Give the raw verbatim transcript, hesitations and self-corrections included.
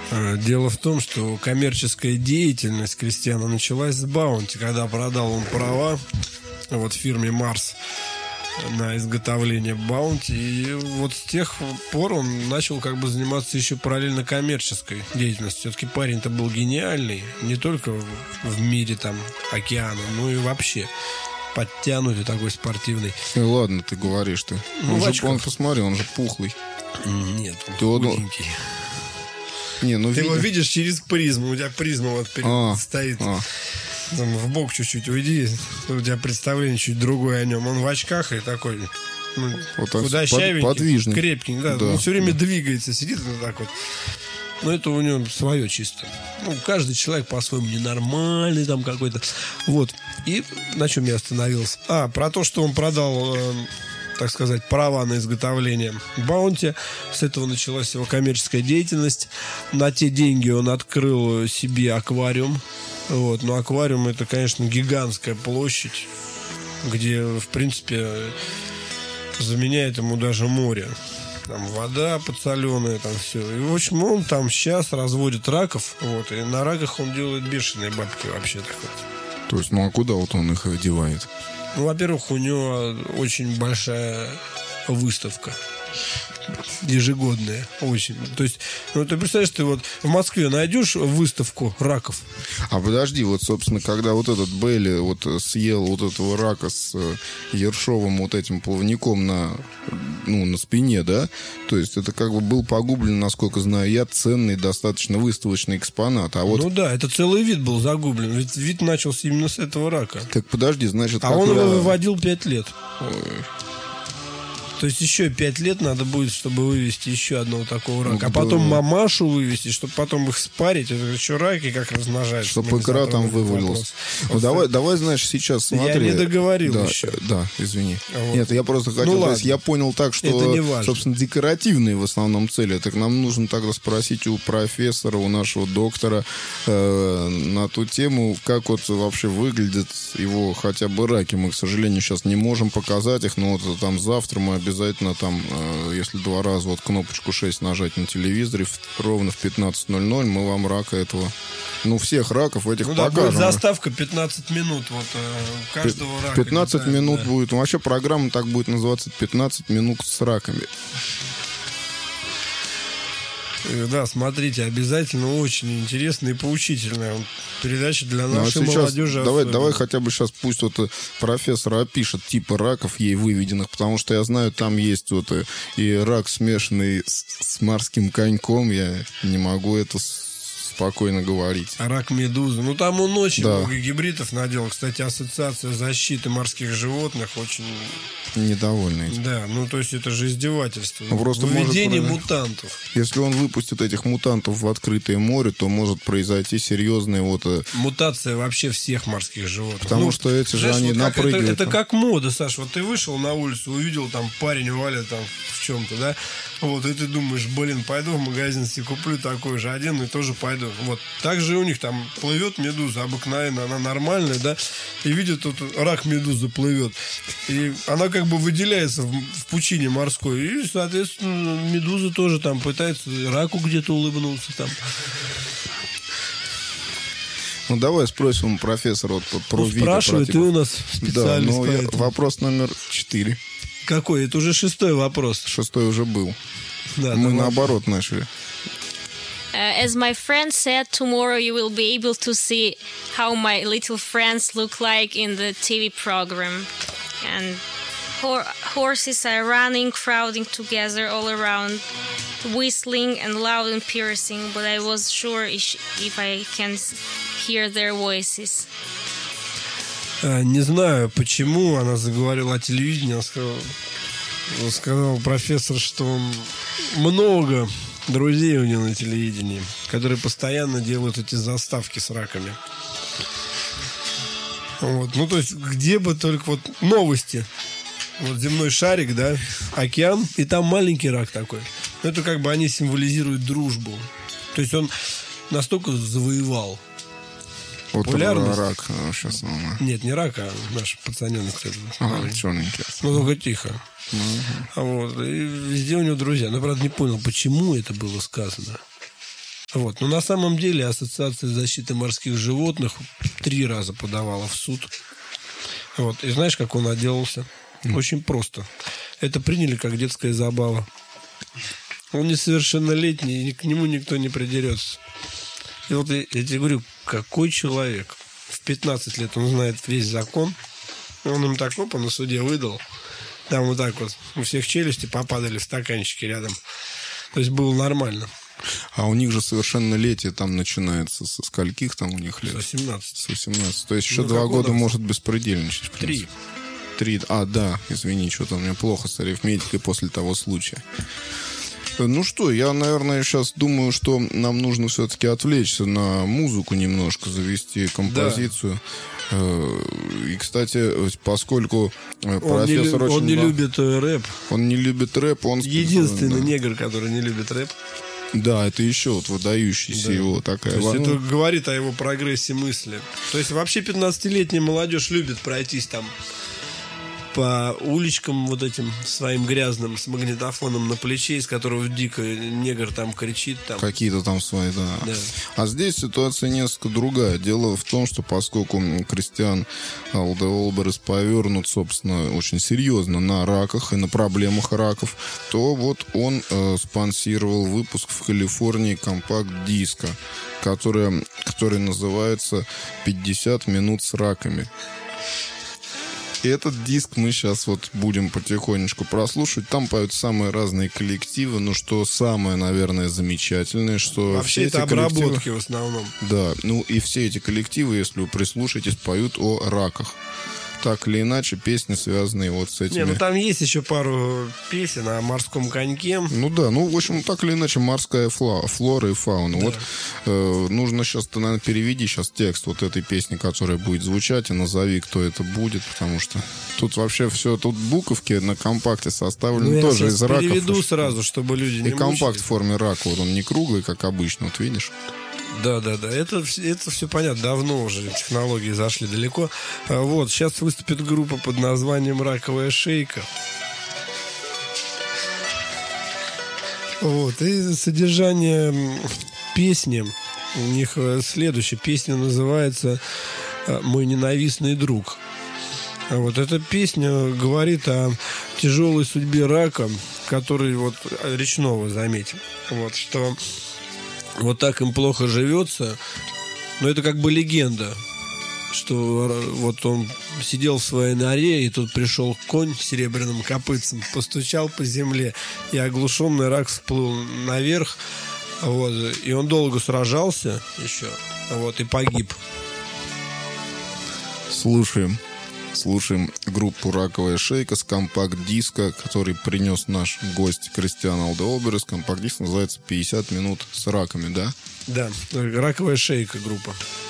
Дело в том, что коммерческая деятельность Кристиана началась с Баунти, когда продал он права вот фирме Марс на изготовление Баунти. И вот с тех пор он начал как бы заниматься еще параллельно коммерческой деятельностью. Все-таки парень-то был гениальный, не только в мире там океана, но и вообще подтянутый такой спортивный. Ну ладно, ты говоришь ты. Ну, он, же, он, посмотри, он же пухлый. Нет, он ты худенький. Не, ну, ты видно... его видишь через призму. У тебя призма вот перед а, стоит. А. Там, в бок чуть-чуть уйди. У тебя представление чуть другое о нем. Он в очках и такой ну, вот худощавенький, под, подвижный. Крепкий. Да, да, он все время да. двигается, сидит вот так вот. Но это у него свое чисто. Ну, каждый человек по-своему ненормальный там какой-то. Вот. И на чем я остановился? А, про то, что он продал... Э, так сказать, права на изготовление Баунти. С этого началась его коммерческая деятельность. На те деньги он открыл себе аквариум. Вот. Но аквариум — это, конечно, гигантская площадь, где, в принципе, заменяет ему даже море. Там вода подсоленая, там все. И, в общем, он там сейчас разводит раков. Вот. И на раках он делает бешеные бабки вообще. Так вот. То есть, ну а куда вот он их одевает? Ну, во-первых, у него очень большая выставка ежегодная, очень. То есть, ну, ты представляешь, ты вот в Москве найдешь выставку раков? А подожди, вот, собственно, когда вот этот Бейли вот съел вот этого рака с ершовым вот этим плавником на, ну, на спине, да? То есть это как бы был погублен, насколько знаю я, ценный достаточно выставочный экспонат. А вот... Ну да, это целый вид был загублен. Ведь вид начался именно с этого рака. Так подожди, значит... А он его выводил пять лет. Ой. То есть еще пять лет надо будет, чтобы вывести еще одного такого рака. Ну, а потом да. мамашу вывести, чтобы потом их спарить. Это еще раки как размножаются. Чтобы икра там вывалилась. Ну, давай, давай, знаешь, сейчас смотри. Я не договорил да, еще. Да, извини. Вот. Нет, я просто хотел... Ну, то есть я понял так, что, собственно, декоративные в основном цели. Так нам нужно тогда спросить у профессора, у нашего доктора э, на ту тему, как вот вообще выглядят его хотя бы раки. Мы, к сожалению, сейчас не можем показать их, но вот там завтра мы обязательно там, э, если два раза вот кнопочку шесть нажать на телевизоре, в, ровно в пятнадцать ноль ноль мы вам рака этого, ну, всех раков этих ну, покажем. Да, будет заставка пятнадцать минут вот э, каждого рака. пятнадцать минут да. будет. Вообще программа так будет называться пятнадцать минут с раками. Да, смотрите, обязательно очень интересная и поучительная передача для нашей ну, а молодежи. Давай, давай хотя бы сейчас пусть вот профессор опишет типы раков ей выведенных, потому что я знаю, там есть вот и рак, смешанный с, с морским коньком. Я не могу это спокойно говорить. А рак медузы. Ну, там он очень да. много гибридов наделал. Кстати, Ассоциация защиты морских животных очень... недовольна этим. Да, ну, то есть это же издевательство. Ну, просто выведение может... мутантов. Если он выпустит этих мутантов в открытое море, то может произойти серьезная вот... мутация вообще всех морских животных. Потому ну, что эти же они вот напрыгивают. Это, это как мода, Саш. Вот ты вышел на улицу, увидел там парень валит там в чем-то, да? Вот, и ты думаешь, блин, пойду в магазин себе куплю такой же один и тоже пойду. Вот. Так же у них там плывет медуза обыкновенно, она нормальная, да, и видит, тут рак медузы плывет. И она как бы выделяется в, в пучине морской. И, соответственно, медуза тоже там пытается раку где-то улыбнуться там. Ну, давай спросим у профессора вот, про ну, виды. Спрашивай, ты у нас специалист. Да, я, вопрос номер четыре. Какой? Это уже шестой вопрос. Шестой уже был. Да, мы давай. наоборот начали. Uh, as my friend said, tomorrow you will be able to see how my little friends look like in the T V program. And ho- horses are running, crowding together all around, whistling and loud and piercing, but I was sure if, if I can hear their voices. Не знаю, почему она заговорила о телевидении. Она сказала, сказал профессор, что много друзей у него на телевидении, которые постоянно делают эти заставки с раками. Вот. Ну, то есть, где бы только вот новости. Вот земной шарик, да, океан, и там маленький рак такой. Это как бы они символизируют дружбу. То есть он настолько завоевал вот популярность. Рак сейчас. Нет, не рак, а наш пацаненок, кстати. Ага, черненький. Ну, только тихо. Uh-huh. Вот. И везде у него друзья. Но, правда, не понял, почему это было сказано. Вот. Но на самом деле Ассоциация защиты морских животных три раза подавала в суд. Вот. И знаешь, как он отделался? Mm. Очень просто. Это приняли как детская забава. Он несовершеннолетний, и к нему никто не придерется. И вот я, я тебе говорю, какой человек? В пятнадцать лет он знает весь закон. Он им так опа на суде выдал. Там вот так вот у всех челюсти попадали в стаканчики рядом. То есть было нормально. А у них же совершеннолетие там начинается со скольких там у них лет? С восемнадцати. С восемнадцати. То есть еще ну, два года может беспредельничать. Три. Три. А, да, извини, что-то у меня плохо с арифметикой после того случая. Ну что, я, наверное, сейчас думаю, что нам нужно все-таки отвлечься на музыку немножко, завести композицию. Да. И, кстати, поскольку он профессор не, очень... Он не любит рэп. Он не любит рэп. Он единственный да. негр, который не любит рэп. Да, это еще вот выдающийся да. его такая... То есть это говорит о его прогрессе мысли. То есть вообще пятнадцатилетняя молодежь любит пройтись там по уличкам вот этим своим грязным с магнитофоном на плече, из которого дико негр там кричит. Там. Какие-то там свои, да. да. А здесь ситуация несколько другая. Дело в том, что поскольку Кристиан Алдеолберес повернут, собственно, очень серьезно на раках и на проблемах раков, то вот он э, спонсировал выпуск в Калифорнии компакт-диска, который, который называется «пятьдесят минут с раками». И этот диск мы сейчас вот будем потихонечку прослушивать. Там поют самые разные коллективы. Ну, что самое, наверное, замечательное, что... Вообще это обработки в основном. Да, ну и все эти коллективы, если вы прислушаетесь, поют о раках. Так или иначе, песни, связанные вот с этими... Не, ну там есть еще пару песен о морском коньке. Ну да, ну, в общем, так или иначе, морская фла, флора и фауна. Да. Вот э, нужно сейчас, ты, наверное, переведи сейчас текст вот этой песни, которая будет звучать, и назови, кто это будет, потому что тут вообще все, тут буковки на компакте составлены ну, тоже из раков. Я переведу сразу, чтобы люди не И компакт мучились. В форме рака, вот он не круглый, как обычно, вот видишь? Да, да, да. Это, это все понятно. Давно уже технологии зашли далеко. Вот, сейчас выступит группа под названием «Раковая шейка». Вот. И содержание песни у них следующее. Песня называется «Мой ненавистный друг». Вот эта песня говорит о тяжелой судьбе рака, который вот речного, заметим. Вот, что вот так им плохо живется. Но это как бы легенда, что вот он сидел в своей норе, и тут пришел конь с серебряным копытцем, постучал по земле, и оглушенный рак всплыл наверх. Вот, и он долго сражался еще, вот, и погиб. Слушаем. Слушаем группу «Раковая шейка» с компакт-диска, который принес наш гость Кристиан Алдеолберес. Компакт-диск называется «пятьдесят минут с раками», да? Да, «Раковая шейка» группа.